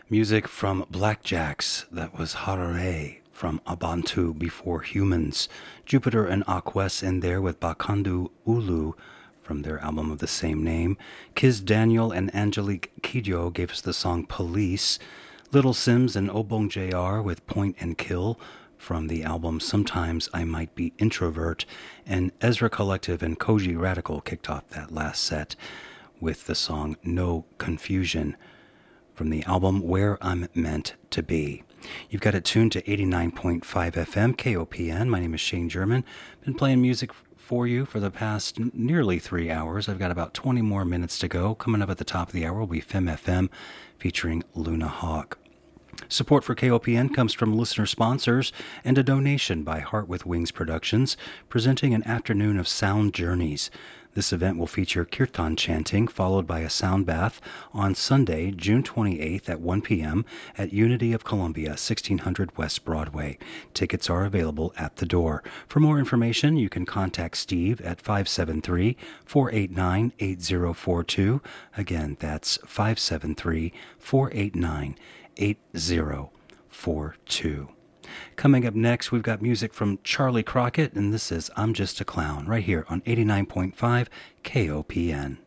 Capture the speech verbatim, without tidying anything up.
Music from Blackjacks, that was Harare from Abantu Before Humans. Jupiter and Aquas in there with Bakandu Ulu from their album of the same name. Kiz Daniel and Angelique Kidjo gave us the song Police. Little Sims and Obong J R with Point and Kill from the album Sometimes I Might Be Introvert. And Ezra Collective and Koji Radical kicked off that last set with the song No Confusion from the album Where I'm Meant to Be. You've got it tuned to eighty-nine point five F M K O P N. My name is Shane German. Been playing music for you for the past nearly three hours. I've got about twenty more minutes to go. Coming up at the top of the hour will be Fem F M featuring Luna Hawk. Support for K O P N comes from listener sponsors and a donation by Heart with Wings Productions, presenting an afternoon of sound journeys. This event will feature kirtan chanting, followed by a sound bath on Sunday, June twenty-eighth at one p.m. at Unity of Columbia, sixteen hundred West Broadway. Tickets are available at the door. For more information, you can contact Steve at five seven three, four eight nine, eight zero four two. Again, that's five seven three, four eight nine, eight zero four two. Coming up next, we've got music from Charlie Crockett, and this is I'm Just a Clown, right here on eighty-nine point five K O P N.